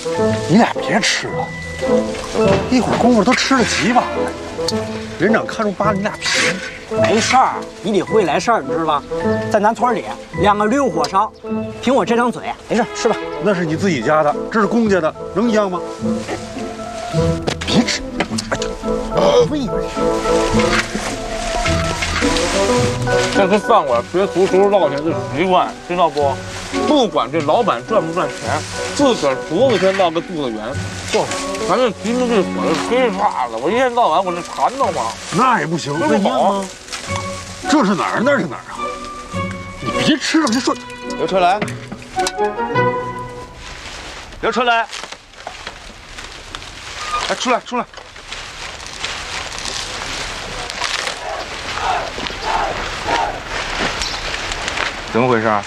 你俩别吃了，一会儿功夫都吃了几碗了。连长看中扒了你俩皮。 没事儿，你得会来事儿，你知道吧？在咱村里2个驴肉火烧，凭我这张嘴，没事，吃吧。 那是你自己家的，这是公家的，能一样吗？别吃，喂喂。 这个饭馆别图收入落钱的习惯，知道不？不管这老板赚不赚钱，自个儿琢磨先闹个肚子圆。就是，咱这提名这火是黑煞了，我一天到晚我这馋得慌。 那也不行， 这不好。 这是哪儿？那是哪儿啊？你别吃了，别说。 刘春来，刘春来，来出来出来。怎么回事？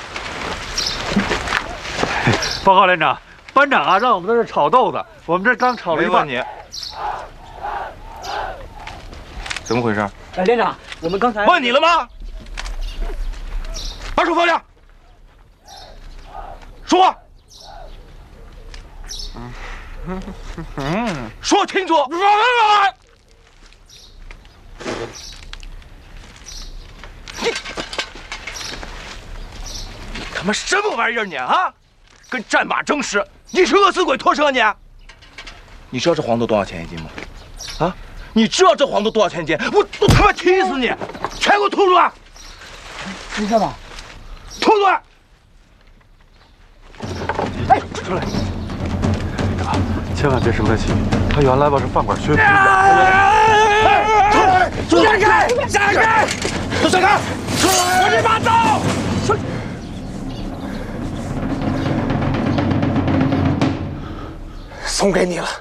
报告连长，班长啊，让我们在这炒豆子，我们这刚炒了一半。 没问你。怎么回事？ 哎，连长，我们刚才问你了吗？把手放下。说话。说清楚。你他妈什么玩意儿你啊？跟战马争食，你是饿死鬼脱蛇你？你知道这黄豆多少钱一斤吗？啊？你知道这黄豆多少钱一斤？我他妈气死你！全给我吐出来！ 你干嘛？ 吐出来！ 哎，出来！千万别生他气，他原来吧是饭馆学徒。 闪开！闪开！都闪开！我这把刀！送给你了。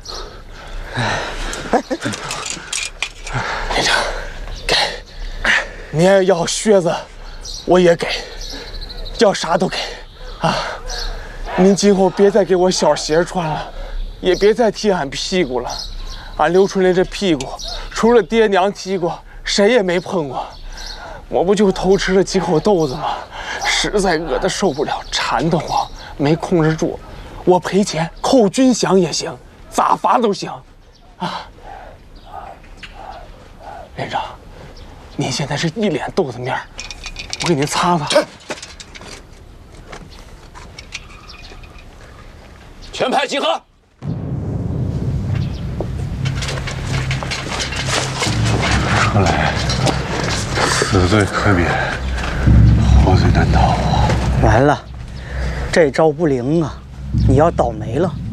连长，给。你也要靴子，我也给，要啥都给。啊，您今后别再给我小鞋穿了，也别再踢俺屁股了。俺刘春雷这屁股，除了爹娘踢过，谁也没碰过。我不就偷吃了几口豆子吗？实在饿得受不了，馋得慌，没控制住。我赔钱，扣军饷也行，咋罚都行，啊！连长，您现在是一脸豆子面儿，我给您擦擦。 全排集合。 春雷，死罪可免，活罪难逃啊！ 完了，这招不灵啊！你要倒霉了。